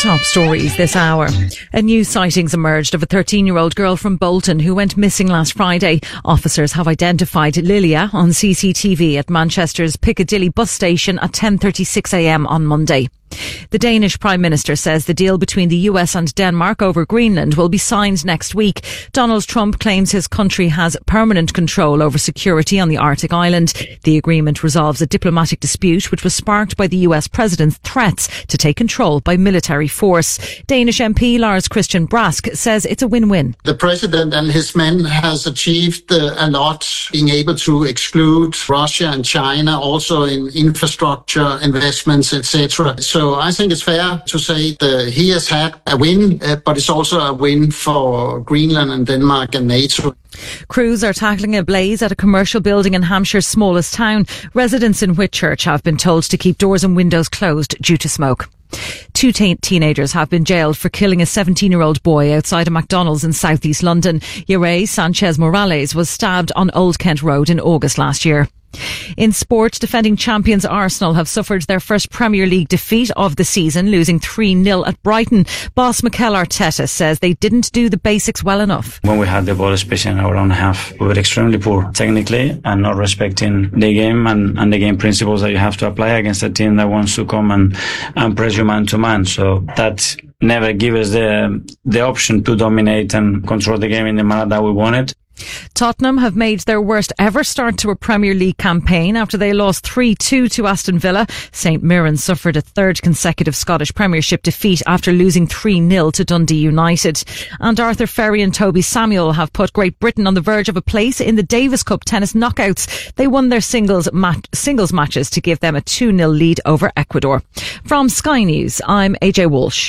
top stories this hour. A new sightings emerged of a 13-year-old girl from Bolton who went missing last Friday. Officers have identified Lilia on CCTV at Manchester's Piccadilly bus station at 10:36am on Monday. The Danish Prime Minister says the deal between the US and Denmark over Greenland will be signed next week. Donald Trump claims his country has permanent control over security on the Arctic island. The agreement resolves a diplomatic dispute which was sparked by the US President's threats to take control by military force. Danish MP Lars Christian Brask says it's a win-win. The President and his men has achieved a lot, being able to exclude Russia and China also in infrastructure, investments, etc. So I think it's fair to say that he has had a win, but it's also a win for Greenland and Denmark and NATO. Crews are tackling a blaze at a commercial building in Hampshire's smallest town. Residents in Whitchurch have been told to keep doors and windows closed due to smoke. Two teenagers have been jailed for killing a 17-year-old boy outside a McDonald's in southeast London. Yerray Sanchez Morales was stabbed on Old Kent Road in August last year. In sport, defending champions Arsenal have suffered their first Premier League defeat of the season, losing 3-0 at Brighton. Boss Mikel Arteta says they didn't do the basics well enough. When we had the ball, especially in our own half, we were extremely poor technically and not respecting the game and the game principles that you have to apply against a team that wants to come and press you man to man. So that never gives us the option to dominate and control the game in the manner that we wanted. Tottenham have made their worst ever start to a Premier League campaign after they lost 3-2 to Aston Villa. St Mirren suffered a third consecutive Scottish Premiership defeat after losing 3-0 to Dundee United. And Arthur Ferry and Toby Samuel have put Great Britain on the verge of a place in the Davis Cup tennis knockouts. They won their singles matches to give them a 2-0 lead over Ecuador. From Sky News, I'm AJ Walsh.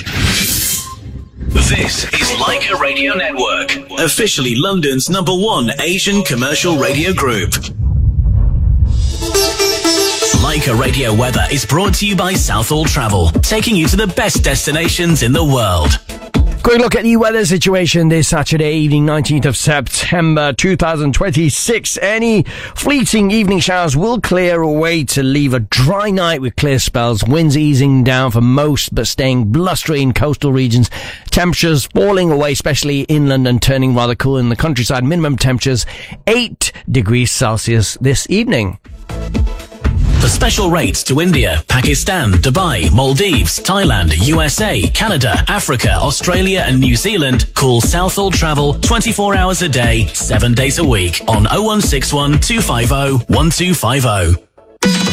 This is Leica Radio Network, officially London's #1 Asian commercial radio group. Leica Radio Weather is brought to you by Southall Travel, taking you to the best destinations in the world. Quick look at the weather situation this Saturday evening, 19th of September 2026. Any fleeting evening showers will clear away to leave a dry night with clear spells. Winds easing down for most, but staying blustery in coastal regions. Temperatures falling away, especially inland, and turning rather cool in the countryside. Minimum temperatures 8 degrees Celsius this evening. For special rates to India, Pakistan, Dubai, Maldives, Thailand, USA, Canada, Africa, Australia and New Zealand, call Southall Travel 24 hours a day, 7 days a week on 0161 250 1250.